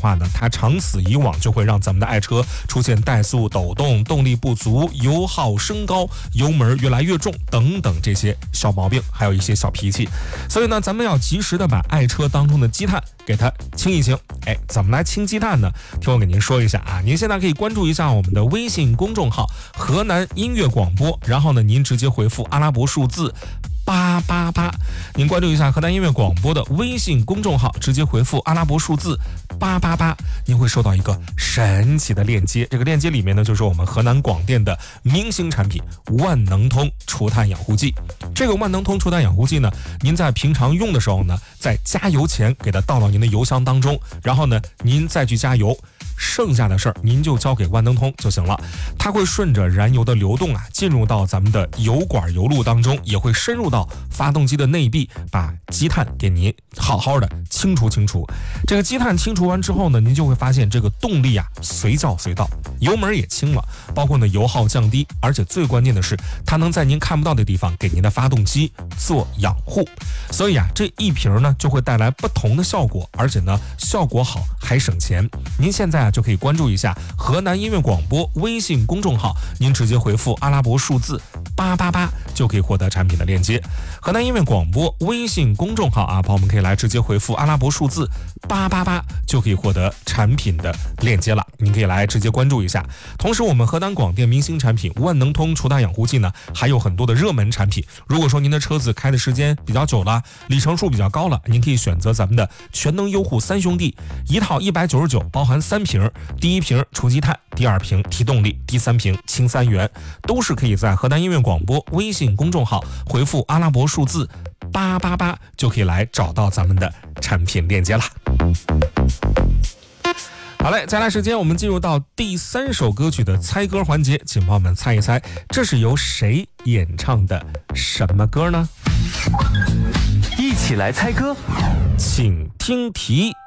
话呢，它长此以往就会让咱们的爱车出现怠速、抖动、动力不足、油耗升高、油门越来越重等等这些小毛病，还有一些小脾气。所以呢，咱们要及时的把爱车当中的积碳给它清一清。怎么来清积碳呢？听我给您说一下啊，您现在可以关注一下我们的微信公众号河南音乐广播，然后呢，您直接回复阿拉伯数字888，您关注一下河南音乐广播的微信公众号，直接回复阿拉伯数字888，您会收到一个神奇的链接。这个链接里面呢，就是我们河南广电的明星产品万能通除碳养护剂。这个万能通除碳养护剂呢，您在平常用的时候呢，在加油前给它倒到您的油箱当中，然后呢，您再去加油。剩下的事儿您就交给万能通就行了，它会顺着燃油的流动进入到咱们的油管油路当中，也会深入到发动机的内壁，把积碳给您好好的清除。这个积碳清除完之后呢，您就会发现这个动力随叫随到，油门也轻了，包括呢油耗降低，而且最关键的是它能在您看不到的地方给您的发动机做养护。所以这一瓶呢就会带来不同的效果，而且呢效果好还省钱。您现在就可以关注一下河南音乐广播微信公众号，您直接回复阿拉伯数字888就可以获得产品的链接。河南音乐广播微信公众号朋友们可以来直接回复阿拉伯数字888就可以获得产品的链接了，您可以来直接关注一下。同时我们河南广电明星产品万能通除碳养护剂呢，还有很多的热门产品。如果说您的车子开的时间比较久了，里程数比较高了，您可以选择咱们的全能优护三兄弟，一套199，包含3瓶，第一瓶除积碳，第二瓶提动力，第三瓶清3元，都是可以在河南音乐广播微信公众号回复阿拉伯数字888就可以来找到咱们的产品链接了。好嘞，接下来时间我们进入到第3首歌曲的猜歌环节，请朋友们猜一猜，这是由谁演唱的什么歌呢？ 一起来猜歌， 请听题。